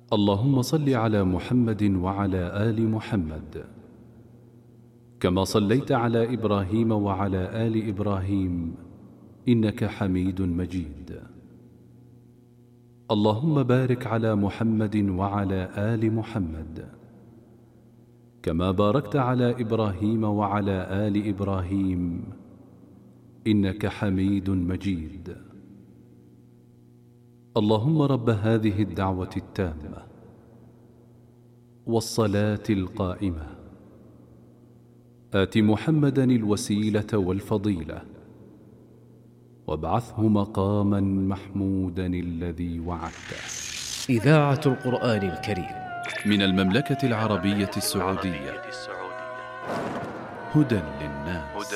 اللهم صل على محمد وعلى آل محمد كما صليت على إبراهيم وعلى آل إبراهيم إنك حميد مجيد. اللهم بارك على محمد وعلى آل محمد كما باركت على إبراهيم وعلى آل إبراهيم إنك حميد مجيد. اللهم رب هذه الدعوة التامة والصلاة القائمة آت محمدا الوسيلة والفضيلة وابعثه مقاما محمودا الذي وعدته. إذاعة القرآن الكريم من المملكة العربية السعودية، هدى للناس.